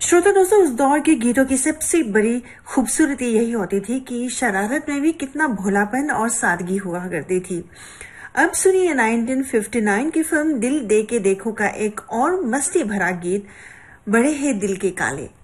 श्रोता दोस्तों, उस दौर के गीतों की सबसे बड़ी खूबसूरती यही होती थी कि शरारत में भी कितना भोलापन और सादगी हुआ करती थी। अब सुनिए 1959 की फिल्म दिल दे के देखो का एक और मस्ती भरा गीत, बड़े हैं दिल के काले।